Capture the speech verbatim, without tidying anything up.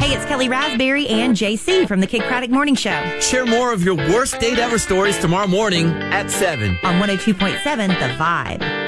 Hey, it's Kelly Raspberry and J C from the Kid Craddock Morning Show. Share more of your worst date ever stories tomorrow morning at seven on one oh two point seven The Vibe.